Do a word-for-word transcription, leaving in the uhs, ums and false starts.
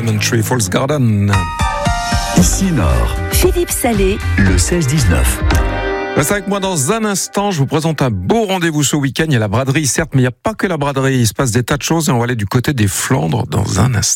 Lemon Tree Falls Garden. Ici Nord, Philippe Salé, le seize dix-neuf. Restez avec moi dans un instant, je vous présente un beau rendez-vous ce week-end. Il y a la braderie, certes, mais il n'y a pas que la braderie. Il se passe des tas de choses et on va aller du côté des Flandres dans un instant.